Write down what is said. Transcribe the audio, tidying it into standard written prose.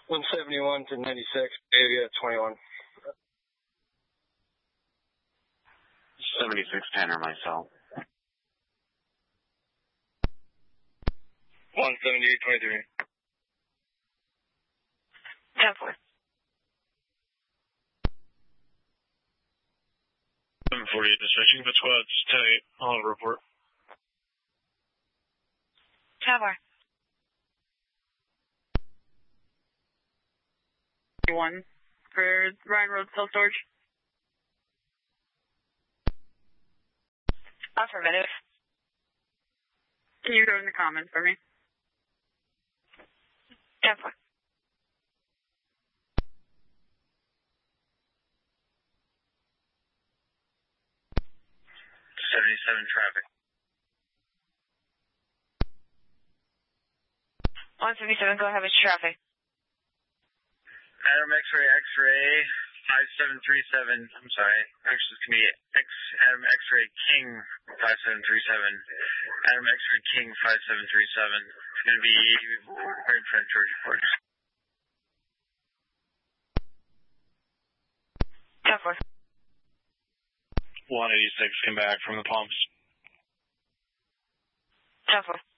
171 to 96, Avia 21. 76 Tanner myself. 178, 23. 10-4. 748 dispatching, but squad's 10-8 on report. 10-4. 1 for Ryan Road self-storage. Affirmative. Can you go in the comments for me? 10-4. 77 traffic. 157, go ahead with traffic. Adam X-ray X-ray 5737. I'm sorry. Actually, it's going to be Adam X-ray King 5737. Adam X-ray King 5737. It's going to be right in front of Georgia Ford. 10-4. 186 came back from the pumps. 10-4.